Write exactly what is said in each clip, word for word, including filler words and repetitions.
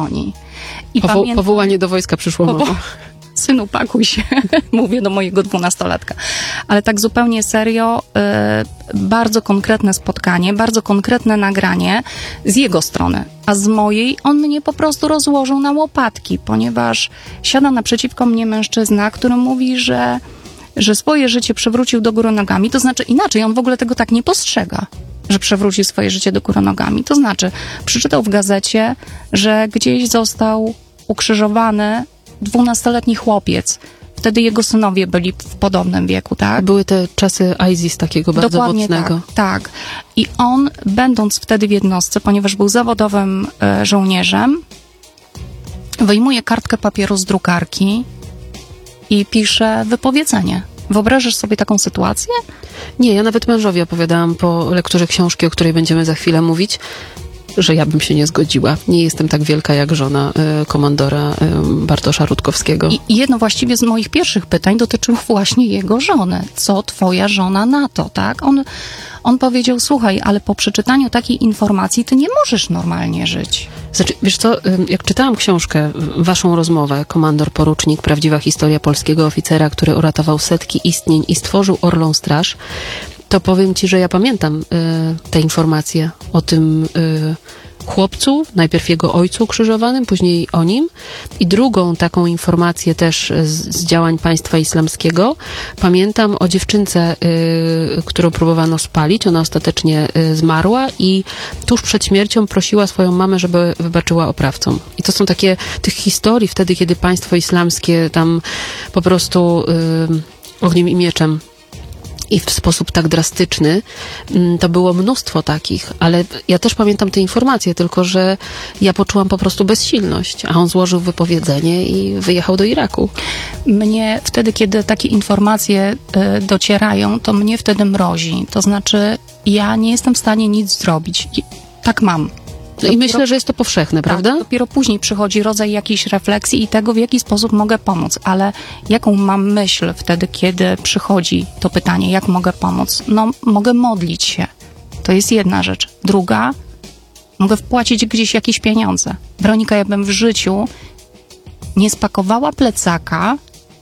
dzwoni. I Powo- pamiętam, powołanie do wojska przyszło Powo- mowa. synu, pakuj się, mówię do mojego dwunastolatka. Ale tak zupełnie serio, y, bardzo konkretne spotkanie, bardzo konkretne nagranie z jego strony. A z mojej on mnie po prostu rozłożył na łopatki, ponieważ siada naprzeciwko mnie mężczyzna, który mówi, że, że swoje życie przewrócił do góry nogami. To znaczy inaczej, on w ogóle tego tak nie postrzega, że przewrócił swoje życie do góry nogami. To znaczy, przeczytał w gazecie, że gdzieś został ukrzyżowany dwunastoletni chłopiec. Wtedy jego synowie byli w podobnym wieku, tak? Były te czasy ISIS takiego bardzo Dokładnie mocnego. tak, tak. I on, będąc wtedy w jednostce, ponieważ był zawodowym e, żołnierzem, wyjmuje kartkę papieru z drukarki i pisze wypowiedzenie. Wyobrażasz sobie taką sytuację? Nie, ja nawet mężowi opowiadałam po lekturze książki, o której będziemy za chwilę mówić, że ja bym się nie zgodziła. Nie jestem tak wielka jak żona y, komandora y, Bartosza Rutkowskiego. I, I jedno właściwie z moich pierwszych pytań dotyczyło właśnie jego żony. Co twoja żona na to, tak? On, on powiedział, słuchaj, ale po przeczytaniu takiej informacji ty nie możesz normalnie żyć. Znaczy, wiesz co, y, jak czytałam książkę, y, waszą rozmowę, Komandor Porucznik, prawdziwa historia polskiego oficera, który uratował setki istnień i stworzył Orlą Straż, to powiem ci, że ja pamiętam y, te informacje o tym y, chłopcu, najpierw jego ojcu ukrzyżowanym, później o nim. I drugą taką informację też z, z działań państwa islamskiego. Pamiętam o dziewczynce, y, którą próbowano spalić. Ona ostatecznie y, zmarła i tuż przed śmiercią prosiła swoją mamę, żeby wybaczyła oprawcom. I to są takie tych historii wtedy, kiedy państwo islamskie tam po prostu y, ogniem i mieczem i w sposób tak drastyczny, to było mnóstwo takich, ale ja też pamiętam te informacje, tylko że ja poczułam po prostu bezsilność, a on złożył wypowiedzenie i wyjechał do Iraku. Mnie wtedy, kiedy takie informacje y, docierają, to mnie wtedy mrozi. To znaczy, ja nie jestem w stanie nic zrobić. I tak mam. No i myślę, że jest to powszechne, prawda? Tak, dopiero później przychodzi rodzaj jakiejś refleksji i tego, w jaki sposób mogę pomóc. Ale jaką mam myśl wtedy, kiedy przychodzi to pytanie, jak mogę pomóc? No, mogę modlić się. To jest jedna rzecz. Druga, mogę wpłacić gdzieś jakieś pieniądze. Weronika, ja bym w życiu nie spakowała plecaka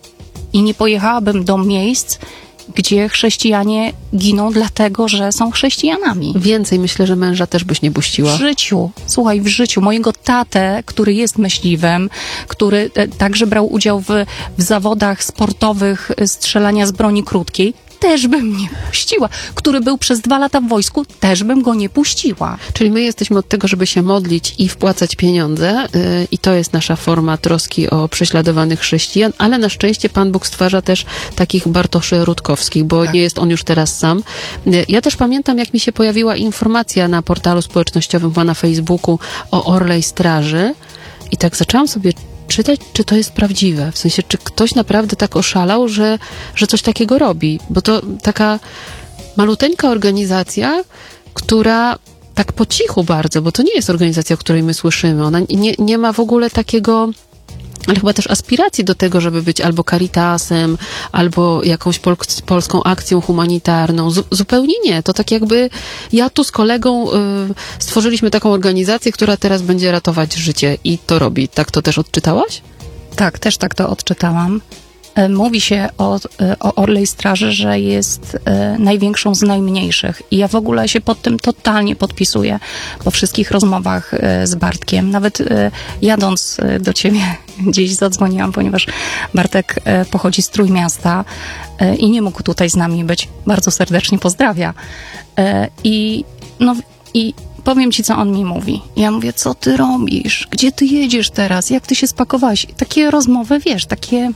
i nie pojechałabym do miejsc, gdzie chrześcijanie giną dlatego, że są chrześcijanami. Więcej myślę, że męża też byś nie puściła. W życiu, słuchaj, w życiu. Mojego tatę, który jest myśliwym, który e, także brał udział w, w zawodach sportowych e, strzelania z broni krótkiej, też bym nie puściła. Który był przez dwa lata w wojsku, też bym go nie puściła. Czyli my jesteśmy od tego, żeby się modlić i wpłacać pieniądze yy, i to jest nasza forma troski o prześladowanych chrześcijan, ale na szczęście Pan Bóg stwarza też takich Bartoszy Rutkowskich, bo tak. Nie jest on już teraz sam. Yy, ja też pamiętam, jak mi się pojawiła informacja na portalu społecznościowym, na Facebooku o Orlej Straży i tak zaczęłam sobie czytać, czy to jest prawdziwe. W sensie, czy ktoś naprawdę tak oszalał, że, że coś takiego robi. Bo to taka maluteńka organizacja, która tak po cichu bardzo, bo to nie jest organizacja, o której my słyszymy. Ona nie, nie ma w ogóle takiego, ale chyba też aspiracji do tego, żeby być albo Caritasem, albo jakąś pol- polską akcją humanitarną. Z- zupełnie nie. To tak jakby ja tu z kolegą y, stworzyliśmy taką organizację, która teraz będzie ratować życie i to robi. Tak to też odczytałaś? Tak, też tak to odczytałam. E, Mówi się o, e, o Orlej Straży, że jest e, największą z najmniejszych. I ja w ogóle się pod tym totalnie podpisuję po wszystkich rozmowach e, z Bartkiem. Nawet e, jadąc e, do ciebie gdzieś zadzwoniłam, ponieważ Bartek e, pochodzi z Trójmiasta e, i nie mógł tutaj z nami być. Bardzo serdecznie pozdrawia. E, I no i powiem ci, co on mi mówi. Ja mówię, co ty robisz? Gdzie ty jedziesz teraz? Jak ty się spakowałeś? Takie rozmowy, wiesz, takie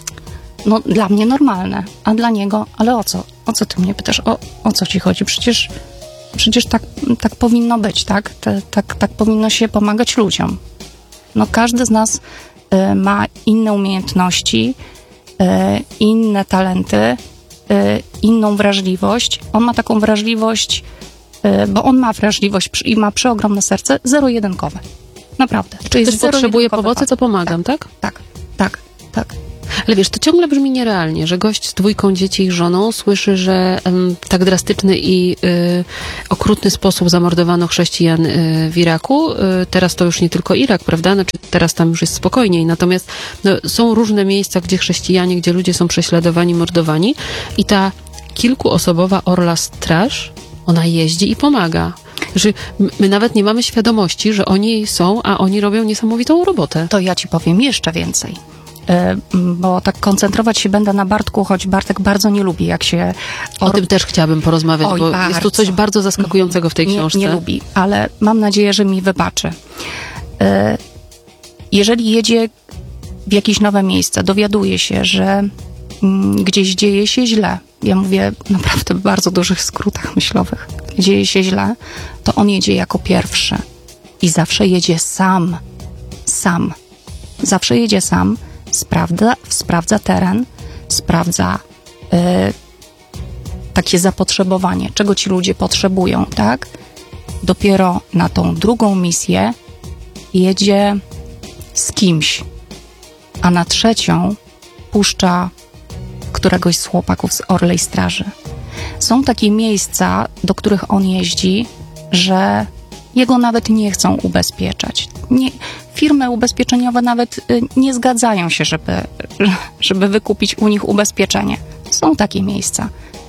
no dla mnie normalne, a dla niego, ale o co? O co ty mnie pytasz? O, o co ci chodzi? Przecież, przecież tak, tak powinno być, tak? Te, tak? Tak powinno się pomagać ludziom. No każdy z nas y, ma inne umiejętności, y, inne talenty, y, inną wrażliwość. On ma taką wrażliwość, y, bo on ma wrażliwość i ma przeogromne serce, zero-jedynkowe. Naprawdę. Czyli ktoś potrzebuje pomocy, to pomagam, tak? Tak, tak, tak. Ale wiesz, to ciągle brzmi nierealnie, że gość z dwójką dzieci i żoną słyszy, że um, tak drastyczny i y, okrutny sposób zamordowano chrześcijan y, w Iraku. Y, teraz to już nie tylko Irak, prawda? Znaczy, teraz tam już jest spokojniej. Natomiast no, są różne miejsca, gdzie chrześcijanie, gdzie ludzie są prześladowani, mordowani i ta kilkuosobowa Orla Straż, ona jeździ i pomaga. Że my nawet nie mamy świadomości, że oni są, a oni robią niesamowitą robotę. To ja ci powiem jeszcze więcej. Bo tak koncentrować się będę na Bartku, choć Bartek bardzo nie lubi, jak się... O, o tym też chciałabym porozmawiać, Oj, bo bardzo. Jest tu coś bardzo zaskakującego w tej książce. Nie, nie lubi, ale mam nadzieję, że mi wybaczy. Jeżeli jedzie w jakieś nowe miejsce, dowiaduje się, że gdzieś dzieje się źle, ja mówię naprawdę w bardzo dużych skrótach myślowych, dzieje się źle, to on jedzie jako pierwszy. I zawsze jedzie sam. Sam. Zawsze jedzie sam, sprawdza, sprawdza teren, sprawdza y, takie zapotrzebowanie, czego ci ludzie potrzebują, tak? Dopiero na tą drugą misję jedzie z kimś, a na trzecią puszcza któregoś z chłopaków z Orlej Straży. Są takie miejsca, do których on jeździ, że jego nawet nie chcą ubezpieczać. Nie, firmy ubezpieczeniowe nawet y, nie zgadzają się, żeby, żeby wykupić u nich ubezpieczenie. Są takie miejsca.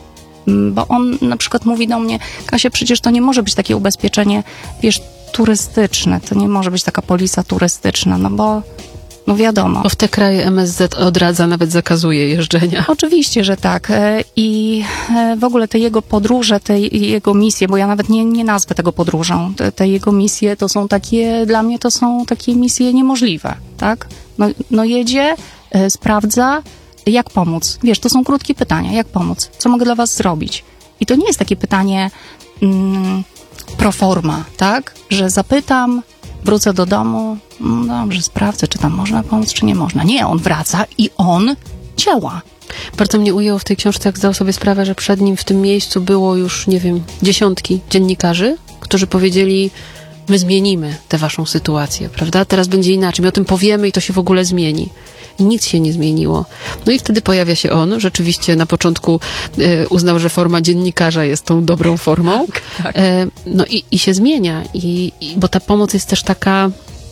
Bo on na przykład mówi do mnie: Kasia, przecież to nie może być takie ubezpieczenie, wiesz, turystyczne. To nie może być taka polisa turystyczna, no bo no wiadomo. Bo w te kraje M S Z odradza, nawet zakazuje jeżdżenia. Oczywiście, że tak. I w ogóle te jego podróże, te jego misje, bo ja nawet nie, nie nazwę tego podróżą, te, te jego misje to są takie, dla mnie to są takie misje niemożliwe, tak? No, no jedzie, e, sprawdza, jak pomóc. Wiesz, to są krótkie pytania, jak pomóc? Co mogę dla was zrobić? I to nie jest takie pytanie mm, pro forma, tak? Że zapytam, wrócę do domu, no dobrze, sprawdzę, czy tam można pomóc, czy nie można. Nie, on wraca i on działa. Bardzo mnie ujęło w tej książce, jak zdał sobie sprawę, że przed nim w tym miejscu było już, nie wiem, dziesiątki dziennikarzy, którzy powiedzieli: my zmienimy tę waszą sytuację, prawda? Teraz będzie inaczej, my o tym powiemy i to się w ogóle zmieni. I nic się nie zmieniło. No i wtedy pojawia się on. Rzeczywiście na początku e, uznał, że forma dziennikarza jest tą dobrą formą. Tak, tak. E, no i, i się zmienia. I, i, bo ta pomoc jest też taka...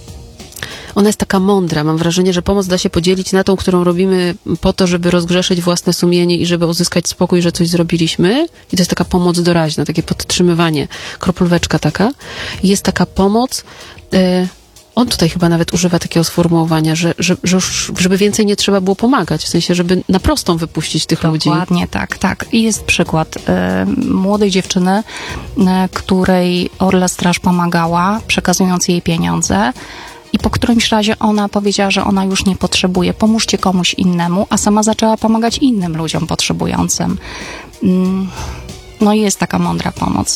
Ona jest taka mądra. Mam wrażenie, że pomoc da się podzielić na tą, którą robimy po to, żeby rozgrzeszyć własne sumienie i żeby uzyskać spokój, że coś zrobiliśmy. I to jest taka pomoc doraźna, takie podtrzymywanie, kroplóweczka taka. I jest taka pomoc... E, On tutaj chyba nawet używa takiego sformułowania, że, że, że już, żeby więcej nie trzeba było pomagać, w sensie, żeby na prostą wypuścić tych Dokładnie, ludzi. Dokładnie, tak, tak. I jest przykład y, młodej dziewczyny, y, której Orla Straż pomagała, przekazując jej pieniądze. I po którymś razie ona powiedziała, że ona już nie potrzebuje. Pomóżcie komuś innemu, a sama zaczęła pomagać innym ludziom potrzebującym. Y, no i jest taka mądra pomoc.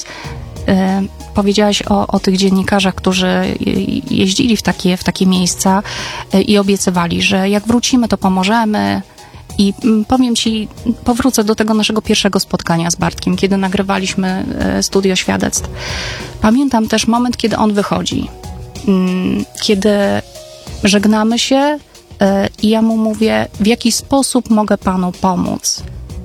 Y, powiedziałaś o, o tych dziennikarzach, którzy jeździli w takie, w takie miejsca y, i obiecywali, że jak wrócimy, to pomożemy. I y, powiem ci, powrócę do tego naszego pierwszego spotkania z Bartkiem, kiedy nagrywaliśmy y, studio świadectw. Pamiętam też moment, kiedy on wychodzi. Y, kiedy żegnamy się y, i ja mu mówię, w jaki sposób mogę panu pomóc.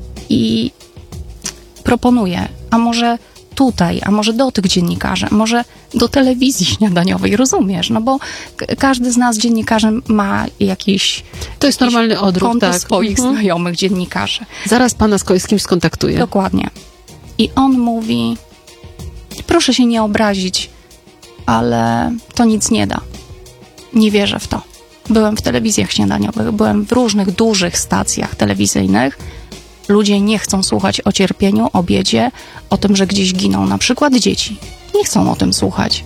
I proponuję, a może tutaj, a może do tych dziennikarzy, może do telewizji śniadaniowej, rozumiesz? No bo k- każdy z nas dziennikarzy ma jakiś... To jest normalny odruch, tak. swoich mhm. znajomych dziennikarzy. Zaraz pana z, z kimś skontaktuję. Dokładnie. I on mówi, proszę się nie obrazić, ale to nic nie da. Nie wierzę w to. Byłem w telewizjach śniadaniowych, byłem w różnych dużych stacjach telewizyjnych. Ludzie nie chcą słuchać o cierpieniu, o biedzie, o tym, że gdzieś giną na przykład dzieci. Nie chcą o tym słuchać.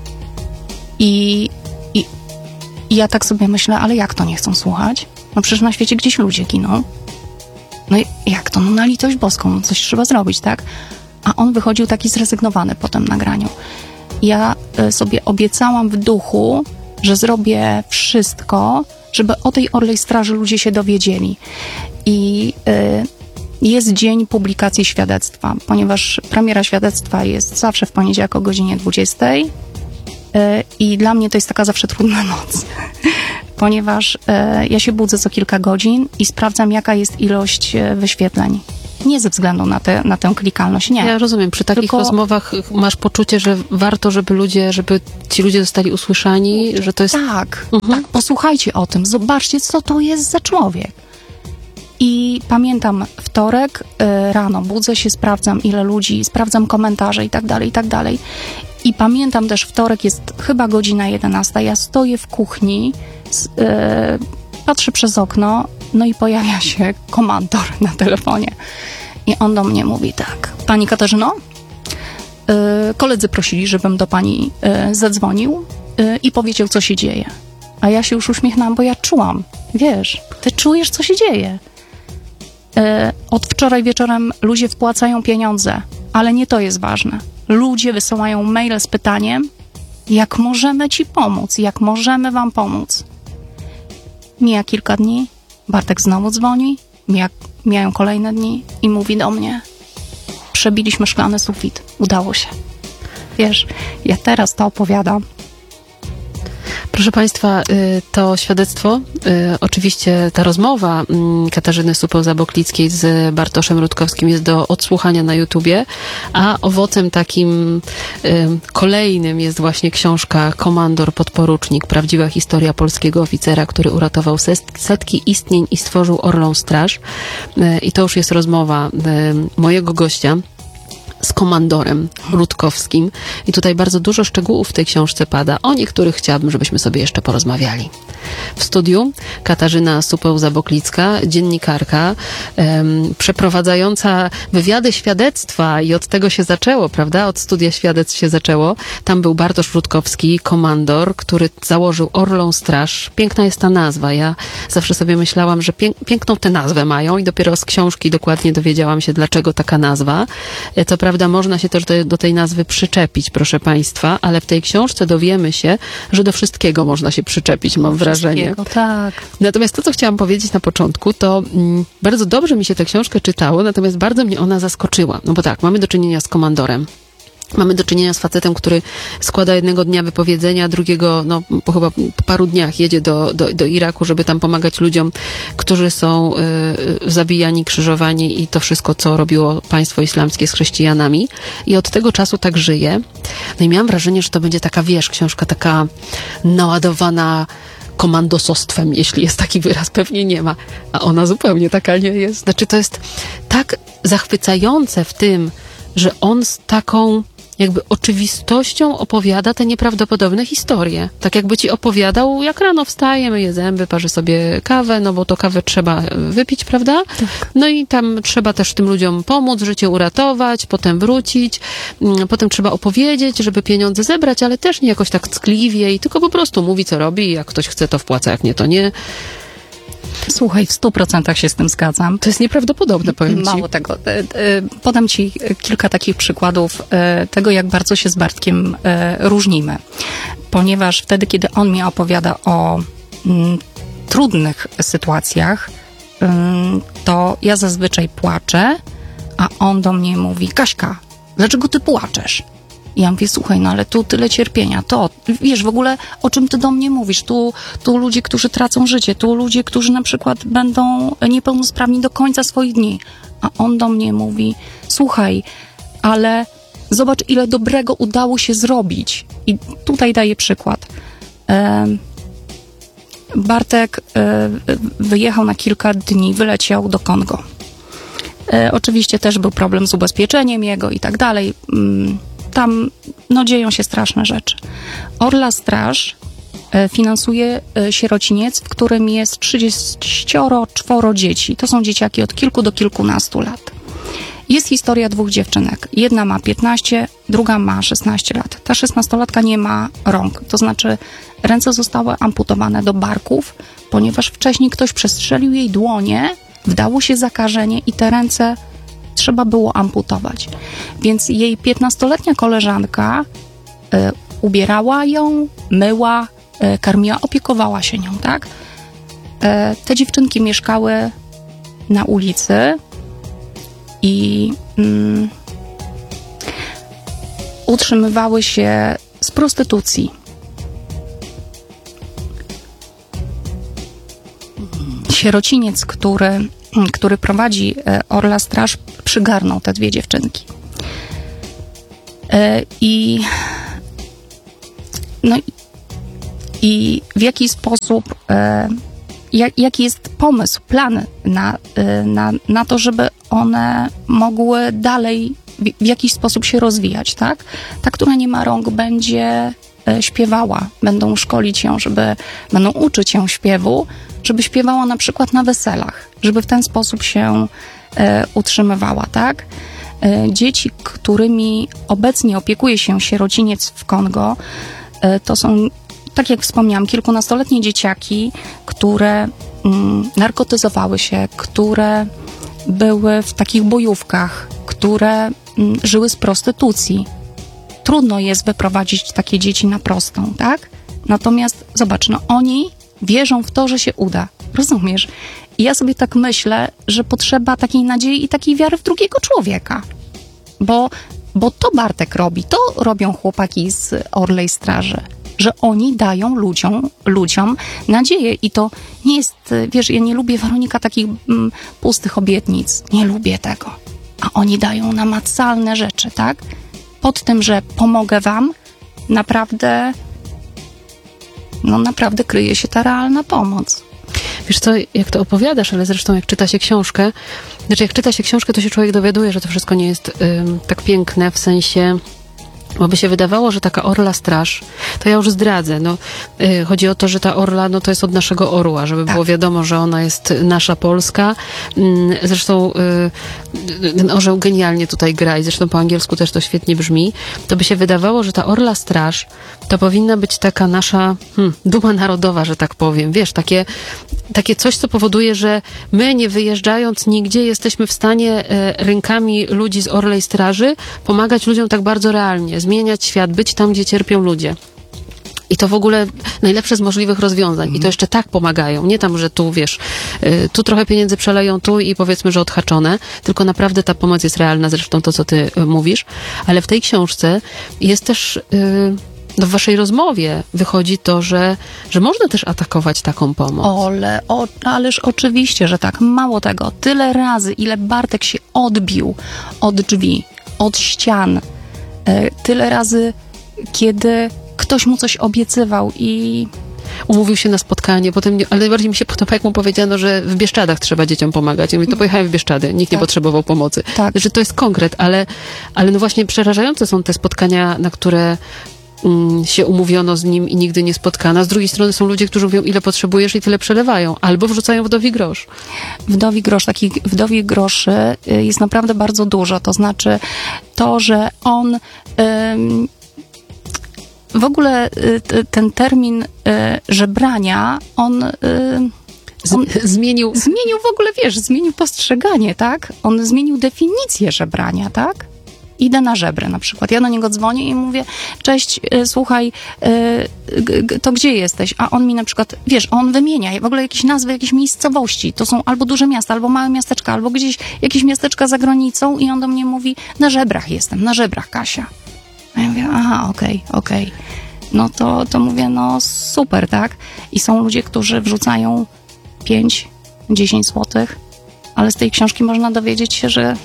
I, i, i ja tak sobie myślę, ale jak to nie chcą słuchać? No przecież na świecie gdzieś ludzie giną. No i jak to? No na litość boską, no coś trzeba zrobić, tak? A on wychodził taki zrezygnowany po tym nagraniu. Ja y, sobie obiecałam w duchu, że zrobię wszystko, żeby o tej Orlej Straży ludzie się dowiedzieli. I y, jest dzień publikacji świadectwa, ponieważ premiera świadectwa jest zawsze w poniedziałek o godzinie dwudziestej. Y, I dla mnie to jest taka zawsze trudna noc, ponieważ e, ja się budzę co kilka godzin i sprawdzam, jaka jest ilość e, wyświetleń. Nie ze względu na, te, na tę klikalność, nie. Ja rozumiem, przy takich Tylko... rozmowach masz poczucie, że warto, żeby ludzie, żeby ci ludzie zostali usłyszani, że to jest... Tak, mhm. tak, posłuchajcie o tym, zobaczcie, co to jest za człowiek. I pamiętam wtorek y, rano, budzę się, sprawdzam ile ludzi, sprawdzam komentarze i tak dalej, i tak dalej. I pamiętam też wtorek, jest chyba godzina jedenasta, ja stoję w kuchni, z, y, patrzę przez okno, no i pojawia się komandor na telefonie. I on do mnie mówi tak: pani Katarzyno, y, koledzy prosili, żebym do pani y, zadzwonił y, i powiedział, co się dzieje. A ja się już uśmiechnęłam, bo ja czułam, wiesz, ty czujesz, co się dzieje. Y, od wczoraj wieczorem ludzie wpłacają pieniądze, ale nie to jest ważne. Ludzie wysyłają maile z pytaniem, jak możemy ci pomóc, jak możemy wam pomóc. Mija kilka dni, Bartek znowu dzwoni, mija, mijają kolejne dni i mówi do mnie: przebiliśmy szklany sufit, udało się. Wiesz, ja teraz to opowiadam. Proszę Państwa, to świadectwo, oczywiście ta rozmowa Katarzyny Supeł-Zaboklickiej z Bartoszem Rutkowskim jest do odsłuchania na YouTubie, a owocem takim kolejnym jest właśnie książka Komandor Podporucznik. Prawdziwa historia polskiego oficera, który uratował setki istnień i stworzył Orlą Straż. I to już jest rozmowa mojego gościa z komandorem Rutkowskim. I tutaj bardzo dużo szczegółów w tej książce pada. O niektórych chciałabym, żebyśmy sobie jeszcze porozmawiali. W studiu Katarzyna Supeł-Zaboklicka, dziennikarka, em, przeprowadzająca wywiady świadectwa i od tego się zaczęło, prawda? Od studia świadectw się zaczęło. Tam był Bartosz Rutkowski, komandor, który założył Orlą Straż. Piękna jest ta nazwa. Ja zawsze sobie myślałam, że pięk, piękną tę nazwę mają i dopiero z książki dokładnie dowiedziałam się, dlaczego taka nazwa. To prawda, można się też do, do tej nazwy przyczepić, proszę Państwa, ale w tej książce dowiemy się, że do wszystkiego można się przyczepić, mam wrażenie. Tak. Natomiast to, co chciałam powiedzieć na początku, to mm, bardzo dobrze mi się tę książkę czytało, natomiast bardzo mnie ona zaskoczyła. No bo tak, mamy do czynienia z komandorem. Mamy do czynienia z facetem, który składa jednego dnia wypowiedzenia, drugiego, no po chyba po paru dniach jedzie do, do, do Iraku, żeby tam pomagać ludziom, którzy są y, zabijani, krzyżowani i to wszystko, co robiło państwo islamskie z chrześcijanami. I od tego czasu tak żyje. No i miałam wrażenie, że to będzie taka, wiesz, książka taka naładowana komandosostwem, jeśli jest taki wyraz, pewnie nie ma. A ona zupełnie taka nie jest. Znaczy, to jest tak zachwycające w tym, że on z taką jakby oczywistością opowiada te nieprawdopodobne historie. Tak jakby ci opowiadał, jak rano wstaje, myje zęby, parzy sobie kawę, no bo to kawę trzeba wypić, prawda? Tak. No i tam trzeba też tym ludziom pomóc, życie uratować, potem wrócić, potem trzeba opowiedzieć, żeby pieniądze zebrać, ale też nie jakoś tak ckliwie i tylko po prostu mówi, co robi, jak ktoś chce, to wpłaca, jak nie, to nie. Słuchaj, w stu procentach się z tym zgadzam. To jest nieprawdopodobne, powiem ci. Mało tego. Podam ci kilka takich przykładów tego, jak bardzo się z Bartkiem różnimy. Ponieważ wtedy, kiedy on mi opowiada o mm, trudnych sytuacjach, mm, to ja zazwyczaj płaczę, a on do mnie mówi: Kaśka, dlaczego ty płaczesz? I ja mówię: słuchaj, no ale tu tyle cierpienia, to, wiesz, w ogóle o czym ty do mnie mówisz? Tu, tu ludzie, którzy tracą życie, tu ludzie, którzy na przykład będą niepełnosprawni do końca swoich dni. A on do mnie mówi: słuchaj, ale zobacz, ile dobrego udało się zrobić. I tutaj daję przykład. Bartek wyjechał na kilka dni, wyleciał do Kongo. Oczywiście też był problem z ubezpieczeniem jego i tak dalej. Tam, no, dzieją się straszne rzeczy. Orla Straż e, finansuje e, sierociniec, w którym jest trzydzieści cztery dzieci. To są dzieciaki od kilku do kilkunastu lat. Jest historia dwóch dziewczynek. Jedna ma piętnaście, druga ma szesnaście lat. Ta szesnastolatka nie ma rąk, to znaczy ręce zostały amputowane do barków, ponieważ wcześniej ktoś przestrzelił jej dłonie, wdało się zakażenie i te ręce trzeba było amputować. Więc jej piętnastoletnia koleżanka y, ubierała ją, myła, y, karmiła, opiekowała się nią, tak? Y, te dziewczynki mieszkały na ulicy i y, utrzymywały się z prostytucji. sierociniec, który, który prowadzi Orla Straż, przygarnął te dwie dziewczynki. I no i w jaki sposób, jak, jaki jest pomysł, plan na, na, na to, żeby one mogły dalej w, w jakiś sposób się rozwijać, tak? Ta, która nie ma rąk, będzie śpiewała, będą szkolić ją, żeby, będą uczyć ją śpiewu, żeby śpiewała na przykład na weselach, żeby w ten sposób się e, utrzymywała, tak? E, dzieci, którymi obecnie opiekuje się sierociniec w Kongo, e, to są, tak jak wspomniałam, kilkunastoletnie dzieciaki, które mm, narkotyzowały się, które były w takich bojówkach, które mm, żyły z prostytucji. Trudno jest wyprowadzić takie dzieci na prostą, tak? Natomiast zobacz, no oni wierzą w to, że się uda. Rozumiesz? I ja sobie tak myślę, że potrzeba takiej nadziei i takiej wiary w drugiego człowieka. Bo, bo to Bartek robi, to robią chłopaki z Orlej Straży, że oni dają ludziom, ludziom nadzieję. I to nie jest, wiesz, ja nie lubię, Weronika, takich mm, pustych obietnic. Nie lubię tego. A oni dają namacalne rzeczy, tak? Pod tym, że pomogę wam, naprawdę, no naprawdę kryje się ta realna pomoc. Wiesz co, jak to opowiadasz, ale zresztą jak czyta się książkę, znaczy jak czyta się książkę, to się człowiek dowiaduje, że to wszystko nie jest ym, tak piękne, w sensie, bo by się wydawało, że taka Orla Straż, to ja już zdradzę, no, yy, chodzi o to, że ta Orla, no to jest od naszego orła, żeby tak było wiadomo, że ona jest nasza polska. Yy, zresztą yy, ten orzeł genialnie tutaj gra i zresztą po angielsku też to świetnie brzmi. To by się wydawało, że ta Orla Straż to powinna być taka nasza hmm, duma narodowa, że tak powiem. Wiesz, takie, takie coś, co powoduje, że my nie wyjeżdżając nigdzie jesteśmy w stanie e, rękami ludzi z Orlej Straży pomagać ludziom tak bardzo realnie, zmieniać świat, być tam, gdzie cierpią ludzie. I to w ogóle najlepsze z możliwych rozwiązań. Mm. I to jeszcze tak pomagają. Nie tam, że tu, wiesz, y, tu trochę pieniędzy przeleją, tu i powiedzmy, że odhaczone, tylko naprawdę ta pomoc jest realna, zresztą to, co ty y, mówisz. Ale w tej książce jest też, y, no w waszej rozmowie wychodzi to, że, że można też atakować taką pomoc. Ole, o, ależ oczywiście, że tak. Mało tego, tyle razy, ile Bartek się odbił od drzwi, od ścian, y, tyle razy, kiedy ktoś mu coś obiecywał i umówił się na spotkanie, potem, nie, ale najbardziej mi się podoba, jak mu powiedziano, że w Bieszczadach trzeba dzieciom pomagać. Ja mówię, to pojechałem w Bieszczady, nikt tak nie potrzebował pomocy. Tak. Że to jest konkret, ale, ale no właśnie przerażające są te spotkania, na które mm, się umówiono z nim i nigdy nie spotkano. Z drugiej strony są ludzie, którzy mówią, ile potrzebujesz i tyle przelewają. Albo wrzucają wdowi grosz. Wdowi grosz, takich wdowi groszy jest naprawdę bardzo dużo. To znaczy to, że on ym, w ogóle ten termin żebrania, on, on zmienił, zmienił w ogóle, wiesz, zmienił postrzeganie, tak? On zmienił definicję żebrania, tak? Idę na żebrę na przykład. Ja do niego dzwonię i mówię, cześć, słuchaj, to gdzie jesteś? A on mi na przykład, wiesz, on wymienia w ogóle jakieś nazwy, jakieś miejscowości. To są albo duże miasta, albo małe miasteczka, albo gdzieś jakieś miasteczka za granicą i on do mnie mówi, na żebrach jestem, na żebrach, Kasia. A ja mówię, aha, okej, okay, okej. Okay. No to, to mówię, no super, tak? I są ludzie, którzy wrzucają pięć, dziesięć złotych, ale z tej książki można dowiedzieć się, że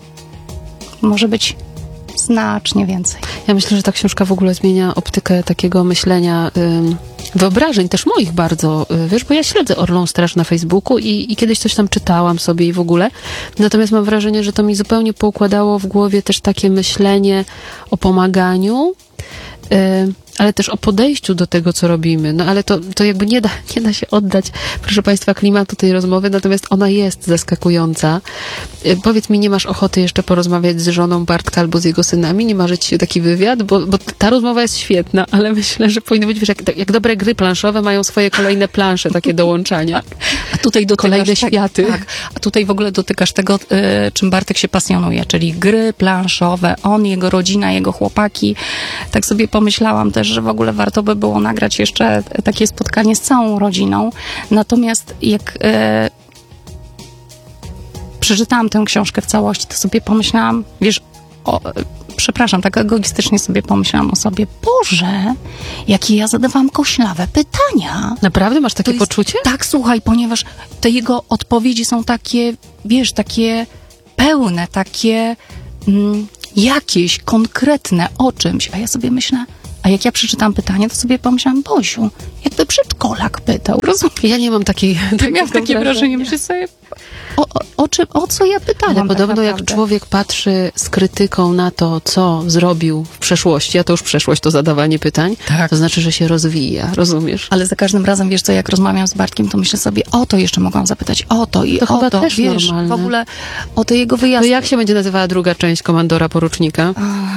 może być znacznie więcej. Ja myślę, że ta książka w ogóle zmienia optykę takiego myślenia, ym, wyobrażeń też moich bardzo, y, wiesz, bo ja śledzę Orlą Straż na Facebooku i, i kiedyś coś tam czytałam sobie i w ogóle, natomiast mam wrażenie, że to mi zupełnie poukładało w głowie też takie myślenie o pomaganiu, y, ale też o podejściu do tego, co robimy. No ale to, to jakby nie da, nie da się oddać, proszę Państwa, klimatu tej rozmowy, natomiast ona jest zaskakująca. Yy, powiedz mi, nie masz ochoty jeszcze porozmawiać z żoną Bartka albo z jego synami? Nie marzyć się taki wywiad? Bo, bo ta rozmowa jest świetna, ale myślę, że powinno być, wiesz, jak, jak dobre gry planszowe mają swoje kolejne plansze, takie dołączania. A tutaj dotykasz, kolejne światy. Tak, a tutaj w ogóle dotykasz tego, y, czym Bartek się pasjonuje, czyli gry planszowe, on, jego rodzina, jego chłopaki. Tak sobie pomyślałam też, że w ogóle warto by było nagrać jeszcze takie spotkanie z całą rodziną. Natomiast jak e, przeczytałam tę książkę w całości, to sobie pomyślałam, wiesz, o, przepraszam, tak egoistycznie sobie pomyślałam o sobie, Boże, jakie ja zadawałam koślawe pytania. Naprawdę? Masz takie To jest- poczucie? Tak, słuchaj, ponieważ te jego odpowiedzi są takie, wiesz, takie pełne, takie mm, jakieś konkretne o czymś, a ja sobie myślę, a jak ja przeczytam pytanie, to sobie pomyślałam, Bosiu, jakby przedszkolak pytał, rozumiesz? Ja nie mam takiej... Miałam takie wrażenie, myślę sobie, o, o, o, czym, o co ja pytałam Ale tak podobno jak naprawdę? człowiek patrzy z krytyką na to, co zrobił w przeszłości, a to już przeszłość to zadawanie pytań, Tak. to znaczy, że się rozwija, rozumiesz? Ale za każdym razem, wiesz co, jak rozmawiam z Bartkiem, to myślę sobie, o to jeszcze mogłam zapytać, o to i To o chyba to, też wiesz, normalne. w ogóle o te jego To wyjazdy. jak się będzie nazywała druga część Komandora Porucznika?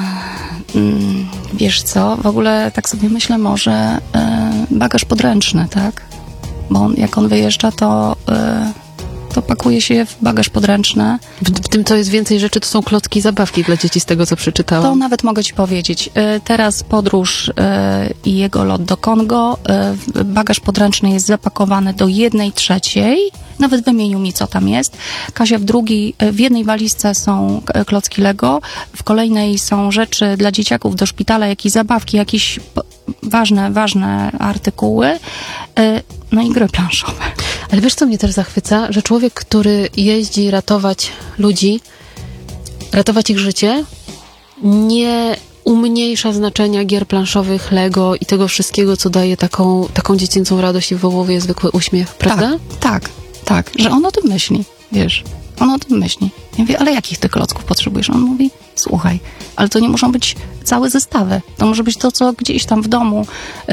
Mm, wiesz co, w ogóle tak sobie myślę, może y, bagaż podręczny, tak? Bo on, jak on wyjeżdża, to, y, to pakuje się w bagaż podręczny. W, w tym, co jest więcej rzeczy, to są klocki i zabawki dla dzieci, z tego, co przeczytałam. To nawet mogę ci powiedzieć. Y, Teraz podróż y, i jego lot do Kongo. y, Bagaż podręczny jest zapakowany do jednej trzeciej. Nawet wymienił mi, co tam jest. Kasia w drugiej, y, w jednej walizce są k- klocki Lego, w kolejnej są rzeczy dla dzieciaków do szpitala, jakieś zabawki, jakieś p- ważne, ważne artykuły. y, No i gry planszowe. Ale wiesz, co mnie też zachwyca? Że człowiek, który jeździ ratować ludzi, ratować ich życie, nie umniejsza znaczenia gier planszowych, Lego i tego wszystkiego, co daje taką, taką dziecięcą radość i wołowie zwykły uśmiech, prawda? Tak, tak, tak, że on o tym myśli, wiesz, on o tym myśli. Ja mówię, ale jakich ty klocków potrzebujesz? On mówi, słuchaj, ale to nie muszą być całe zestawy. To może być to, co gdzieś tam w domu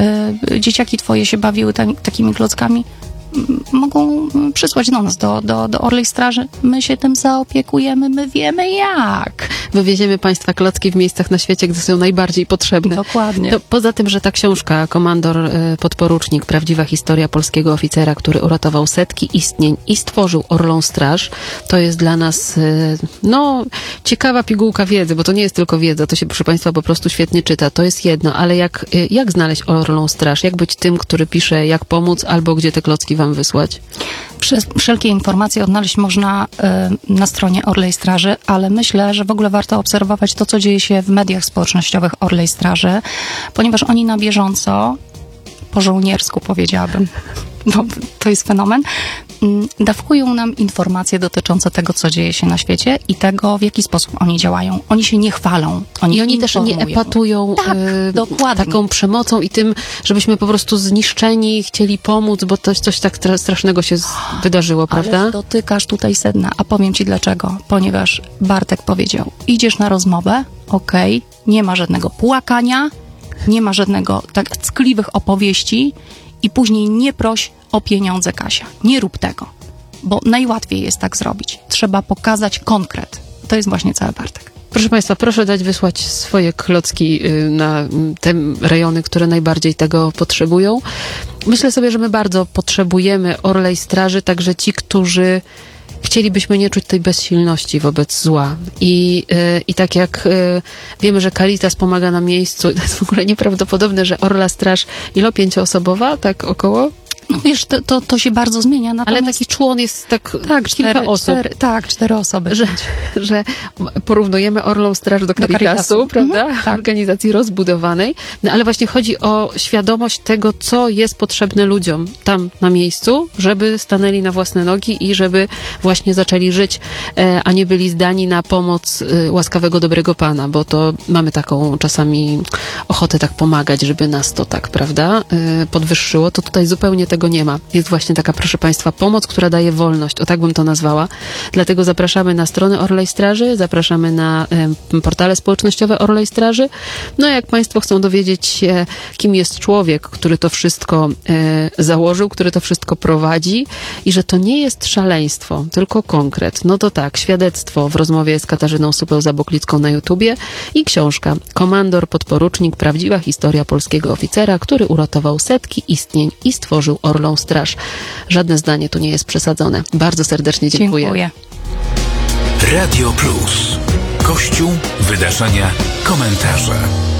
y, dzieciaki twoje się bawiły tam, takimi klockami. M- Mogą mm, przysłać do nas, do, do, do Orlej Straży. My się tym zaopiekujemy, my wiemy jak. Wywieziemy Państwa klocki w miejscach na świecie, gdzie są najbardziej potrzebne. Dokładnie. To poza tym, że ta książka, Komandor y, Podporucznik, prawdziwa historia polskiego oficera, który uratował setki istnień i stworzył Orlą Straż, to jest dla nas, y, no, ciekawa pigułka wiedzy, bo to nie jest tylko wiedza, to się, proszę Państwa, po prostu świetnie czyta. To jest jedno, ale jak, y, jak znaleźć Orlą Straż? Jak być tym, który pisze, jak pomóc, albo gdzie te klocki Wam wysłać? Przez wszelkie informacje odnaleźć można y, na stronie Orlej Straży, ale myślę, że w ogóle warto obserwować to, co dzieje się w mediach społecznościowych Orlej Straży, ponieważ oni na bieżąco, po żołniersku powiedziałabym, bo to jest fenomen, mm, dawkują nam informacje dotyczące tego, co dzieje się na świecie i tego, w jaki sposób oni działają. Oni się nie chwalą. Oni I oni też nie informują. epatują Tak, y, dokładnie. taką przemocą i tym, żebyśmy po prostu zniszczeni chcieli pomóc, bo coś, coś tak tra- strasznego się z- wydarzyło, prawda? Ale dotykasz tutaj sedna, a powiem ci dlaczego. Ponieważ Bartek powiedział, idziesz na rozmowę, okej, nie ma żadnego płakania, nie ma żadnego tak ckliwych opowieści i później nie proś o pieniądze, Kasia. Nie rób tego, bo najłatwiej jest tak zrobić. Trzeba pokazać konkret. To jest właśnie cały Bartek. Proszę Państwa, proszę dać wysłać swoje klocki y, na mm, te rejony, które najbardziej tego potrzebują. Myślę sobie, że my bardzo potrzebujemy Orlej Straży, także ci, którzy chcielibyśmy nie czuć tej bezsilności wobec zła. I, y, i tak jak y, wiemy, że Caritas pomaga na miejscu, to jest w ogóle nieprawdopodobne, że Orla Straż, ilo pięcioosobowa, tak około? No wiesz, to, to, to się bardzo zmienia. Ale Natomiast taki człon jest tak, tak, kilka cztery, osób. Cztery, tak, cztery osoby. Że, że porównujemy Orlą Straż do Caritasu, Caritasu. prawda? Mhm, tak. Organizacji rozbudowanej. No ale właśnie chodzi o świadomość tego, co jest potrzebne ludziom tam na miejscu, żeby stanęli na własne nogi i żeby właśnie zaczęli żyć, e, a nie byli zdani na pomoc e, łaskawego, dobrego Pana, bo to mamy taką czasami ochotę tak pomagać, żeby nas to tak, prawda, e, podwyższyło. To tutaj zupełnie tego nie ma. Jest właśnie taka, proszę Państwa, pomoc, która daje wolność, o tak bym to nazwała. Dlatego zapraszamy na stronę Orlej Straży, zapraszamy na e, portale społecznościowe Orlej Straży. No jak Państwo chcą dowiedzieć się, kim jest człowiek, który to wszystko e, założył, który to wszystko prowadzi i że to nie jest szaleństwo, tylko konkret, no to tak, świadectwo w rozmowie z Katarzyną Supeł-Zaboklicką na YouTubie i książka Komandor Podporucznik, prawdziwa historia polskiego oficera, który uratował setki istnień i stworzył Orlą Straż. Żadne zdanie tu nie jest przesadzone. Bardzo serdecznie dziękuję. Dziękuję. Radio Plus. Kościół, wydarzenia, komentarze.